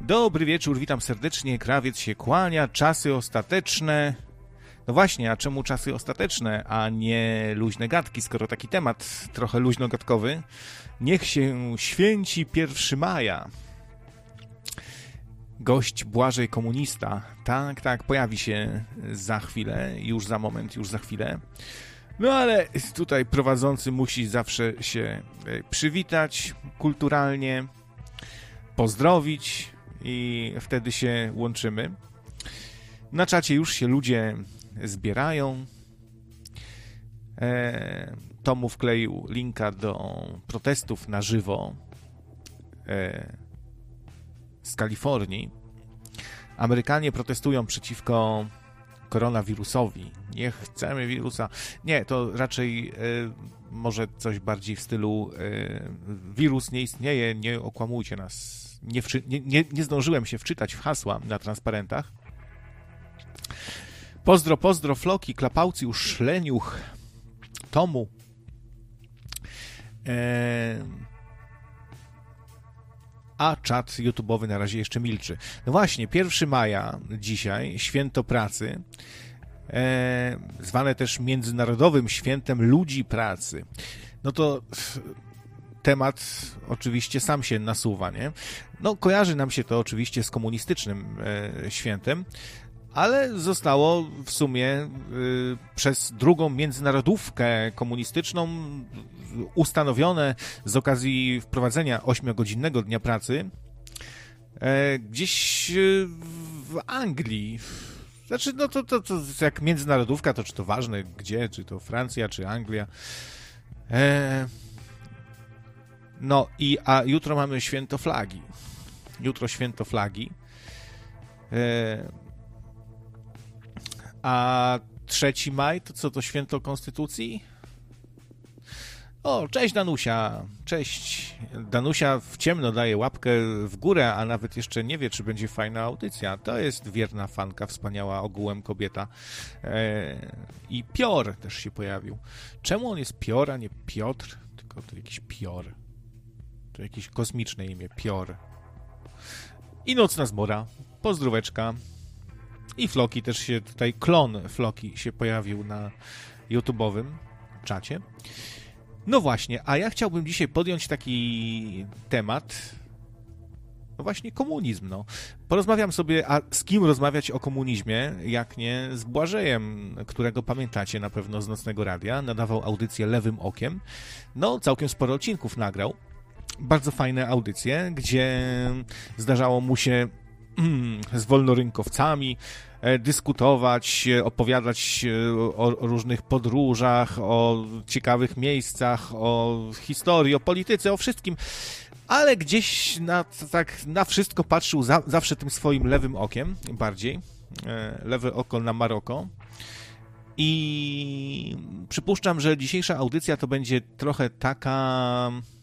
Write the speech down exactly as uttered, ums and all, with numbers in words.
Dobry wieczór, witam serdecznie, krawiec się kłania, czasy ostateczne. No właśnie, a czemu czasy ostateczne, a nie luźne gadki, skoro taki temat trochę luźno-gadkowy? Niech się święci pierwszego maja. Gość Błażej Komunista. Tak, tak, pojawi się za chwilę, już za moment, już za chwilę. No ale tutaj prowadzący musi zawsze się przywitać kulturalnie, pozdrowić i wtedy się łączymy. Na czacie już się ludzie zbierają. E, Tomu wkleił linka do protestów na żywo e, z Kalifornii. Amerykanie protestują przeciwko koronawirusowi. Nie chcemy wirusa. Nie, to raczej e, może coś bardziej w stylu e, wirus nie istnieje, nie okłamujcie nas. Nie, wczy, nie, nie, nie zdążyłem się wczytać w hasła na transparentach. Pozdro, pozdro, Floki, Klapałciusz, Szleniuch, Tomu. E, a czat YouTube'owy na razie jeszcze milczy. No właśnie, pierwszego maja dzisiaj, święto pracy, e, zwane też Międzynarodowym Świętem Ludzi Pracy. No to temat oczywiście sam się nasuwa, nie? No kojarzy nam się to oczywiście z komunistycznym e, świętem, ale zostało w sumie y, przez drugą międzynarodówkę komunistyczną ustanowione z okazji wprowadzenia ośmiogodzinnego dnia pracy e, gdzieś y, w Anglii. Znaczy, no to, to, to jak międzynarodówka, to czy to ważne gdzie, czy to Francja, czy Anglia. E, no i, a jutro mamy święto flagi. Jutro święto flagi. E, A trzeci maj, to co, to święto Konstytucji? O, cześć Danusia, cześć. Danusia w ciemno daje łapkę w górę, a nawet jeszcze nie wie, czy będzie fajna audycja. To jest wierna fanka, wspaniała ogółem kobieta. Eee, I Pior też się pojawił. Czemu on jest Pior, a nie Piotr? Tylko to jakiś Pior. To jakieś kosmiczne imię, Pior. I Nocna Zmora, pozdróweczka. I Floki też się tutaj, klon Floki się pojawił na YouTube'owym czacie. No właśnie, a ja chciałbym dzisiaj podjąć taki temat, no właśnie komunizm, no. Porozmawiam sobie, a z kim rozmawiać o komunizmie, jak nie z Błażejem, którego pamiętacie na pewno z Nocnego Radia, nadawał audycję Lewym Okiem. No, całkiem sporo odcinków nagrał. Bardzo fajne audycje, gdzie zdarzało mu się z wolnorynkowcami dyskutować, opowiadać o różnych podróżach, o ciekawych miejscach, o historii, o polityce, o wszystkim, ale gdzieś na, tak na wszystko patrzył za, zawsze tym swoim lewym okiem, bardziej, lewe oko na Maroko. I przypuszczam, że dzisiejsza audycja to będzie trochę taka